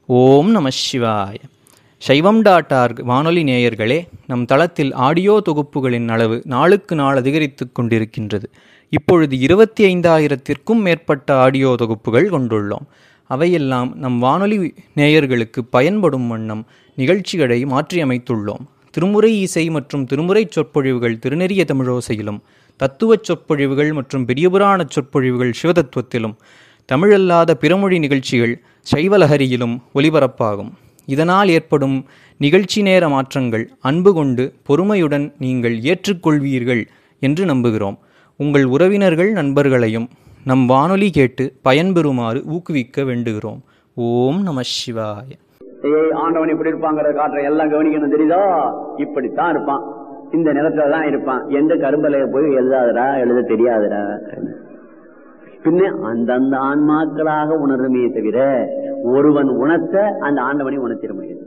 ஓம் நம சிவாய. சைவம்.org வானொலி நேயர்களே, நம் தளத்தில் ஆடியோ தொகுப்புகளின் அளவு நாளுக்கு நாள் அதிகரித்து கொண்டிருக்கின்றது. இப்பொழுது 25,000த்திற்கும் மேற்பட்ட ஆடியோ தொகுப்புகள் கொண்டுள்ளோம். அவையெல்லாம் நம் வானொலி நேயர்களுக்கு பயன்படும் வண்ணம் நிகழ்ச்சிகளை மாற்றியமைத்துள்ளோம். திருமுறை இசை மற்றும் திருமுறை சொற்பொழிவுகள் திருநெறிய தமிழோசையிலும், தத்துவச் சொற்பொழிவுகள் மற்றும் பெரியபுராண சொற்பொழிவுகள் சிவதத்துவத்திலும், தமிழல்லாத பிறமொழி நிகழ்ச்சிகள் சைவலஹரியிலும் ஒலிபரப்பாகும். இதனால் ஏற்படும் நிகழ்ச்சி நேர மாற்றங்கள் அன்பு கொண்டு பொறுமையுடன் நீங்கள் ஏற்றுக்கொள்வீர்கள் என்று நம்புகிறோம். உங்கள் உறவினர்கள் நண்பர்களையும் நம் வானொலி கேட்டு பயன்பெறுமாறு ஊக்குவிக்க வேண்டுகிறோம். ஓம் நம சிவாய. ஆண்டவன் இப்படி இருப்பாங்கிற காற்றை எல்லாம் கவனிக்கணும், தெரியுதோ? இப்படித்தான் இருப்பான், இந்த நிலத்துல தான் இருப்பான். எந்த கரும்பலைய போய் எழுதாதடா, எழுத தெரியாதடா. பின்ன அந்தந்த ஆன்மாக்களாக உணர்வுமே தவிர ஒருவன் உணர்த்த அந்த ஆண்டவனை உணர்த்திட முடியாது.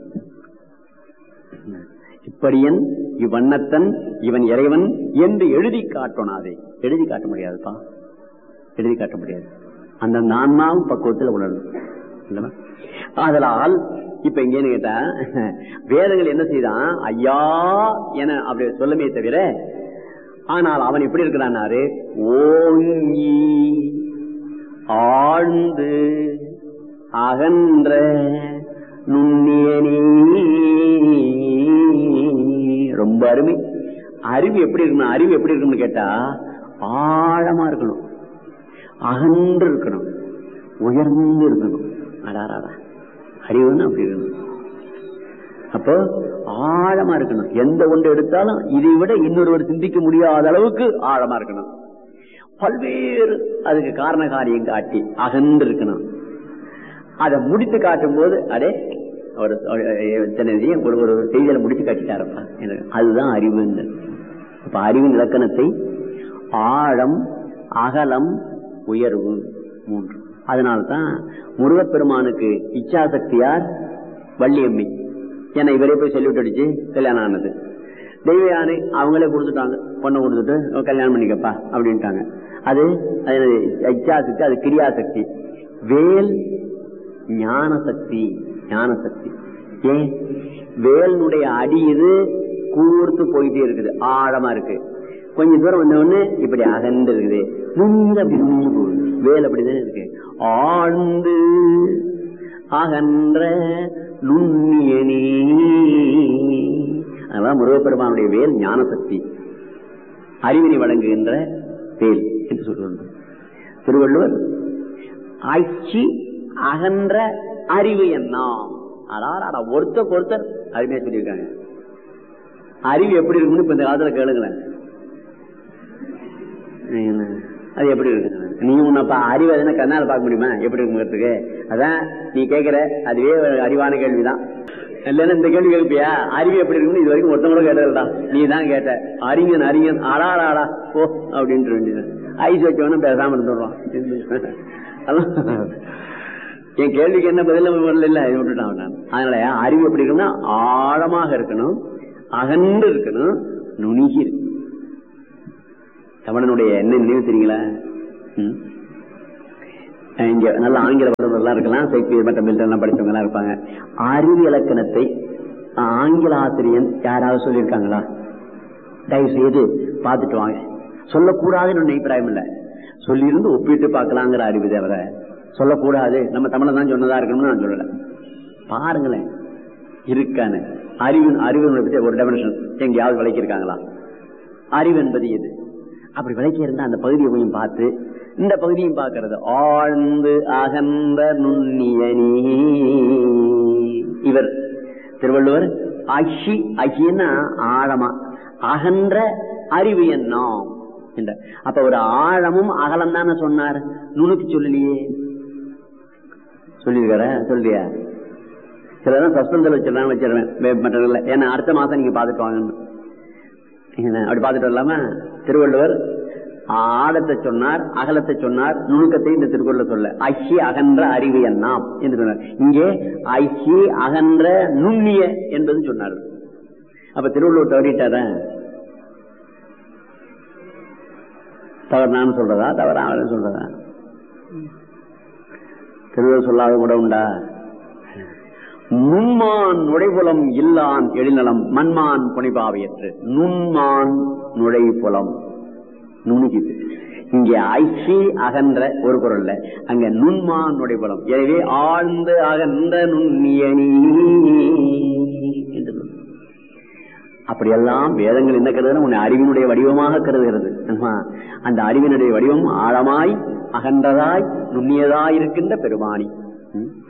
இப்படியன் இவ்வண்ணத்தன் இவன் இறைவன் என்று எழுதி காட்டணும். அதை எழுதி காட்ட முடியாதுப்பா, எழுதி காட்ட முடியாது. அந்தந்த ஆன்மாவும் பக்குவத்தில் உணரணும். அதனால் இப்ப இங்கேன்னு கேட்டா, வேதங்கள் என்ன செய்தான்? ஐயா என அப்படி சொல்லமே தவிர, ஆனால் அவன் எப்படி இருக்கிறான்னாரு, ஓங்கி ஆழ்ந்து அகன்ற நுண்ணியனே. ரொம்ப அருமை. அறிவு எப்படி இருக்கணும்? அறிவு எப்படி இருக்கணும்னு கேட்டா, ஆழமா இருக்கணும், அகன்று இருக்கணும், உயர்ந்து இருக்கணும். அடாராடா, அறிவுன்னு அப்படி இருக்கணும். அப்போ ஆழமா இருக்கணும். எந்த ஒன்று எடுத்தாலும் இதை விட இன்னொருவர் சிந்திக்க முடியாத அளவுக்கு ஆழமா இருக்கணும். பல்வேறு அதுக்கு காரண காரியம் காட்டி அகன்று இருக்கணும். அதை முடித்து காட்டும் போது அடே ஒரு செய்தியில முடிச்சு காட்டிட்டாரப்பா, அதுதான் அறிவு. அப்ப அறிவின் இலக்கணத்தை ஆழம், அகலம், உயர்வு, 3. அதனால்தான் முருகப்பெருமானுக்கு இச்சாசக்தியார் வள்ளியம்மி. ஏன்னா இவரே போய் சொல்லிவிட்டு அடிச்சு கல்யாணம் ஆனது. தெய்வ யானை அவங்களே கொடுத்துட்டாங்க, பொண்ணை கொடுத்துட்டு கல்யாணம் பண்ணிக்கப்பா அப்படின்ட்டாங்க. அது இச்சாசக்தி, அது கிரியாசக்தி. வேல் ஞான சக்தி, ஞான சக்தி. ஏன்? வேலுடைய அடி இது கூர்த்து போயிட்டே இருக்குது, ஆழமா இருக்கு. கொஞ்சம் தூரம் வந்த உடனே இப்படி அகன்று இருக்குது, அப்படி போகுது. வேல் அப்படிதானே இருக்கு, ஆழ்ந்து அகன்ற நுண்ணியனே. அதனால முருகப்பெருமானுடைய வேல் ஞான சக்தி, அறிவினை வழங்குகின்ற வேல் என்று சொல்லுவாங்க. திருவள்ளுவர் ஆட்சி அகன்ற அறிவு என்ன? ஒருத்தருக்கு ஒருத்தர் அருமையா சொல்லியிருக்காங்க. அறிவு எப்படி இருக்குன்னு இப்ப இந்த காலத்துல கேளுங்களேன். அது எப்படி இருக்கு? நீ உன்னப்பா அறிவு அதுன்னா கண்ணால பார்க்க முடியுமா எப்படி இருக்குங்கிறதுக்கு? அதான் நீ கேட்கிற அதுவே அறிவான கேள்விதான். இல்லைன்னா இந்த கேள்வி கேட்பியா? அறிவு எப்படி இருக்குன்னு இது வரைக்கும் ஒருத்தவங்க கேட்டதுடா, நீ தான் கேட்ட. அறிஞன் அறிஞன் ஆளாளாடா ஓ அப்படின்ட்டு வேண்டியது. ஐஸ் வச்சவனும் பேசாம இருந்துடுவான். என் கேள்விக்கு என்ன பதில் இல்ல விட்டுட்டான் நான். அதனால அறிவு எப்படி இருக்குன்னா ஆழமாக இருக்கணும், அகன்று இருக்கணும், நுணுகி இருக்கணும். தமிழனுடைய என்ன நினைவு தெரியுங்களா? இங்க நல்ல ஆங்கில வல்லுநர்கள்லாம் இருக்கலாம், ஷேக்ஸ்பியர் மற்ற மில்டன் படித்தவங்க எல்லாம் இருப்பாங்க. அறிவு இலக்கணத்தை ஆங்கில ஆசிரியன் யாராவது சொல்லியிருக்காங்களா? தயவு செய்து பார்த்துட்டு வாங்க. சொல்லக்கூடாதுன்னு ஒண்ணு அபிப்பிராயம் இல்லை, சொல்லியிருந்து ஒப்பிட்டு பார்க்கலாங்கிற அறிவு தவிர சொல்லக்கூடாது நம்ம தமிழை தான் சொன்னதா இருக்கணும்னு நான் சொல்லல. பாருங்களேன் இருக்கான அறிவு பற்றி ஒரு டெபினிஷன் எங்கேயாவது விளக்கியிருக்காங்களா? அறிவு என்பது எது? அப்படி விளக்கி இருந்தா அந்த பகுதியை கொஞ்சம் பார்த்து இந்த பகுதியும் பார்க்கறது. ஆழ்ந்து அகன்ற நுண்ணியனே. இவர் திருவள்ளுவர் அஷி, அஷின்னா ஆழமா, அகன்ற அறிவு என்ன என்ற. அப்ப ஒரு ஆழமும் அகலம் தானே சொன்னார், நுணுக்கி சொல்லலையே. சொல்லியிருக்கார? சொல்லியா? சிலதான் சஸ்பென்ஸ்ல வச்சிடறாங்க, வச்சிருவேன் மற்ற. ஏன்னா அடுத்த மாசம் நீங்க பாத்துட்டு வாங்கன்னு அப்படி பாத்துட்டு வரலாமா? திருவள்ளுவர் ஆழத்தை சொன்னார், அகலத்தை சொன்னார், நுணுக்கத்தை இந்த திருக்குறள் சொல்ல. ஐஷி அகன்ற அறிவு என்னாம் என்று சொன்னார். இங்கே ஐஷி அகன்ற நுண்ணிய என்பது சொன்னார். அப்ப திருவள்ளுவர் தவறிட்டார? தவறு நான் சொல்றதா தவறு சொல்றதா? திருவள்ளுவர் சொல்லாத கூட உண்டா? நுண்மான் நுழைபுலம் இல்லான் எழில்நலம் மண்மான் புனைபாவையற்று. நுண்மான் நுழைபுலம் நுணுகிது. இங்கே ஐசி அகன்ற ஒரு பொருள், அங்க நுண்மான் நுழைபுலம். எனவே ஆழ்ந்த அகன்ற நுண்ணியணி என்று. அப்படியெல்லாம் வேதங்கள் என்ன கருதுனா உன்னை அறிவினுடைய வடிவமாக கருதுகிறது. அந்த அறிவினுடைய வடிவம் ஆழமாய் அகன்றதாய் நுண்ணியதாய் இருக்கின்ற பெருமானி.